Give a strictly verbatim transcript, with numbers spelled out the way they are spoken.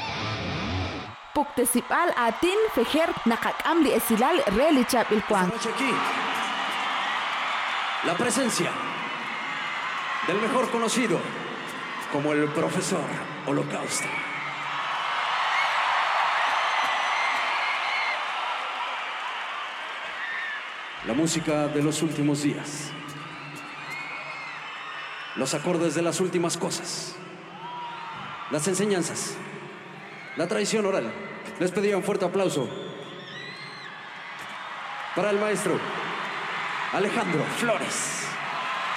Puktesipal atin fejer nakakam li esilal reli chapil Esta noche aquí, la presencia del mejor conocido como el profesor Holocausto. La música de los últimos días. Los acordes de las últimas cosas. Las enseñanzas. La tradición oral. Les pedía un fuerte aplauso para el maestro Alejandro Flores.